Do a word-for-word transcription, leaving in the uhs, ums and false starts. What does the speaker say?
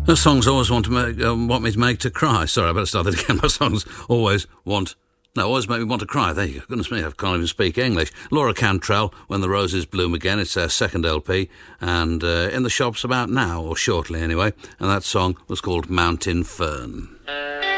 Her songs always want to make, uh, want me to make to cry. Sorry, I better start that again. My songs always want... No, always make me want to cry. There you go. Goodness me, I can't even speak English. Laura Cantrell, When the Roses Bloom Again. It's their second L P, and uh, in the shops about now, or shortly anyway, and that song was called Mountain Fern.